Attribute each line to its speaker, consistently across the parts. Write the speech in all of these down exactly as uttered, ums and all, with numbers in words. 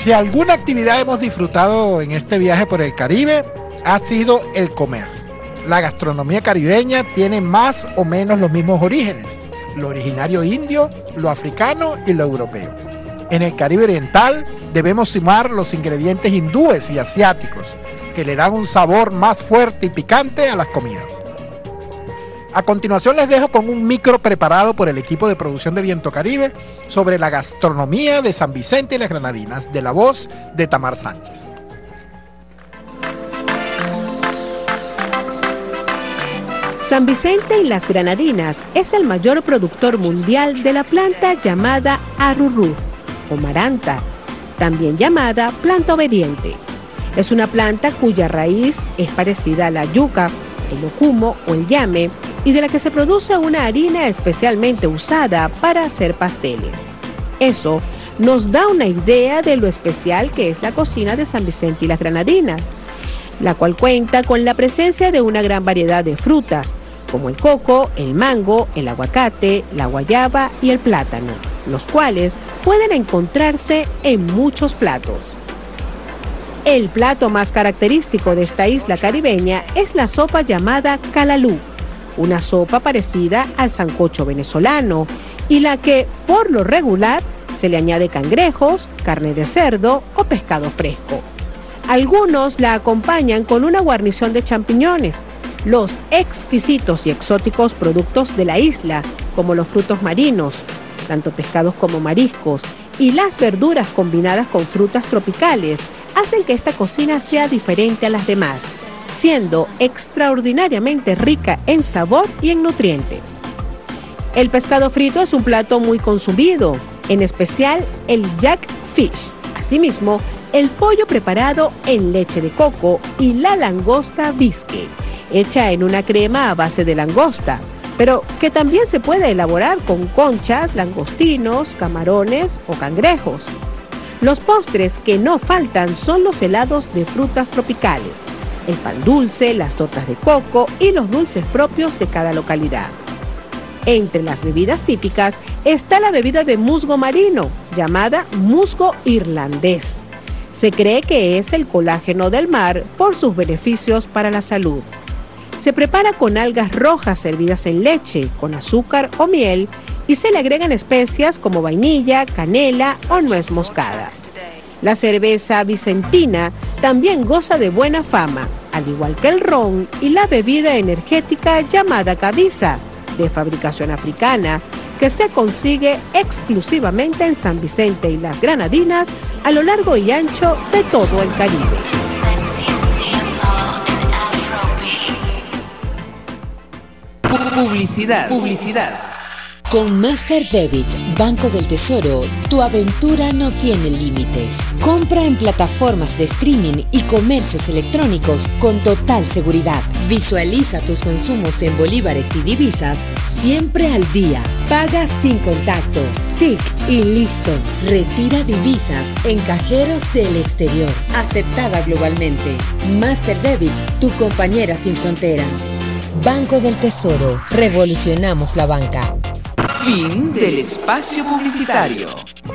Speaker 1: Si alguna actividad hemos disfrutado en este viaje por el Caribe, ha sido el comer. La gastronomía caribeña tiene más o menos los mismos orígenes, lo originario indio, lo africano y lo europeo. En el Caribe oriental debemos sumar los ingredientes hindúes y asiáticos, que le dan un sabor más fuerte y picante a las comidas. A continuación les dejo con un micro preparado por el equipo de producción de Viento Caribe sobre la gastronomía de San Vicente y las Granadinas, de la voz de Tamar Sánchez.
Speaker 2: San Vicente y las Granadinas es el mayor productor mundial de la planta llamada arrurú o maranta, también llamada planta obediente. Es una planta cuya raíz es parecida a la yuca, el ocumo o el llame, y de la que se produce una harina especialmente usada para hacer pasteles. Eso nos da una idea de lo especial que es la cocina de San Vicente y las Granadinas, la cual cuenta con la presencia de una gran variedad de frutas, como el coco, el mango, el aguacate, la guayaba y el plátano, los cuales pueden encontrarse en muchos platos. El plato más característico de esta isla caribeña es la sopa llamada calalú, una sopa parecida al sancocho venezolano y la que, por lo regular, se le añade cangrejos, carne de cerdo o pescado fresco. Algunos la acompañan con una guarnición de champiñones, los exquisitos y exóticos productos de la isla, como los frutos marinos, tanto pescados como mariscos, y las verduras combinadas con frutas tropicales, hacen que esta cocina sea diferente a las demás, siendo extraordinariamente rica en sabor y en nutrientes. El pescado frito es un plato muy consumido, en especial el jackfish. Asimismo, el pollo preparado en leche de coco y la langosta bisque, hecha en una crema a base de langosta, pero que también se puede elaborar con conchas, langostinos, camarones o cangrejos. Los postres que no faltan son los helados de frutas tropicales, el pan dulce, las tortas de coco y los dulces propios de cada localidad. Entre las bebidas típicas está la bebida de musgo marino, llamada musgo irlandés. Se cree que es el colágeno del mar por sus beneficios para la salud. Se prepara con algas rojas servidas en leche, con azúcar o miel, y se le agregan especias como vainilla, canela o nuez moscada. La cerveza vicentina también goza de buena fama, al igual que el ron y la bebida energética llamada Cabiza, de fabricación africana, que se consigue exclusivamente en San Vicente y las Granadinas a lo largo y ancho de todo el Caribe.
Speaker 3: Publicidad. Publicidad.
Speaker 4: Con Master Debit, Banco del Tesoro, tu aventura no tiene límites. Compra en plataformas de streaming y comercios electrónicos con total seguridad. Visualiza tus consumos en bolívares y divisas siempre al día. Paga sin contacto. Tic y listo. Retira divisas en cajeros del exterior. Aceptada globalmente. Master Debit, tu compañera sin fronteras. Banco del Tesoro. Revolucionamos la banca.
Speaker 3: Fin del espacio publicitario.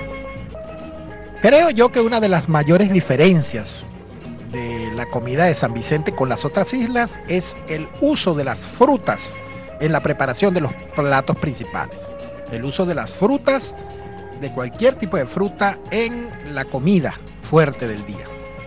Speaker 1: Creo yo que una de las mayores diferencias de la comida de San Vicente con las otras islas es el uso de las frutas en la preparación de los platos principales. El uso de las frutas, de cualquier tipo de fruta, en la comida fuerte del día.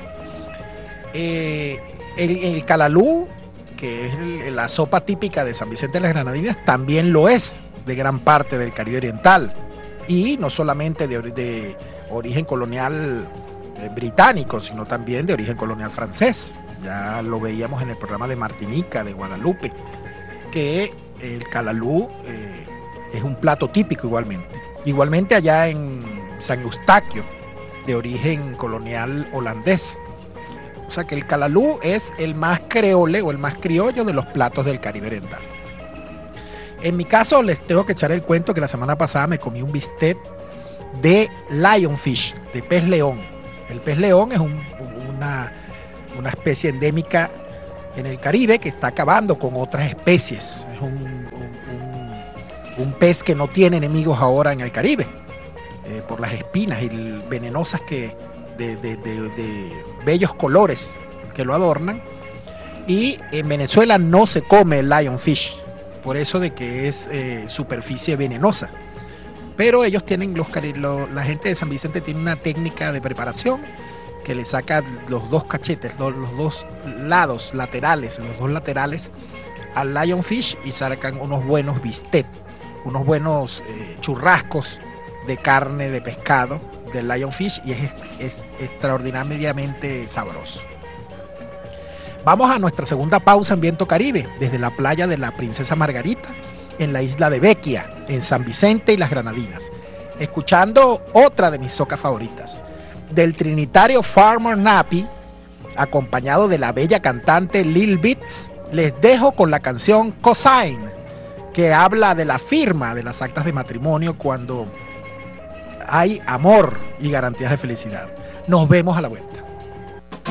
Speaker 1: Eh, el, el calalú, que es el, la sopa típica de San Vicente de las Granadinas, también lo es de gran parte del Caribe oriental, y no solamente de, de origen colonial eh, británico, sino también de origen colonial francés. Ya lo veíamos en el programa de Martinica, de Guadalupe, que el calalú eh, es un plato típico igualmente. Igualmente allá en San Eustaquio, de origen colonial holandés. O sea que el calalú es el más creole o el más criollo de los platos del Caribe oriental. En mi caso les tengo que echar el cuento que la semana pasada me comí un bistec de lionfish, de pez león. El pez león es un, una, una especie endémica en el Caribe que está acabando con otras especies. Es un, un, un, un pez que no tiene enemigos ahora en el Caribe, eh, por las espinas y venenosas que, de, de, de, de bellos colores que lo adornan. Y en Venezuela no se come el lionfish, por eso de que es eh, superficie venenosa. Pero ellos tienen, los, lo, la gente de San Vicente tiene una técnica de preparación que le saca los dos cachetes, los, los dos lados laterales, los dos laterales al lionfish y sacan unos buenos bistec, unos buenos eh, churrascos de carne de pescado del lionfish, y es, es extraordinariamente sabroso. Vamos a nuestra segunda pausa en Viento Caribe, desde la playa de la Princesa Margarita, en la isla de Vecchia, en San Vicente y las Granadinas, escuchando otra de mis socas favoritas, del trinitario Farmer Nappy, acompañado de la bella cantante Lil Beats. Les dejo con la canción Cosign, que habla de la firma de las actas de matrimonio cuando hay amor y garantías de felicidad. Nos vemos a la vuelta.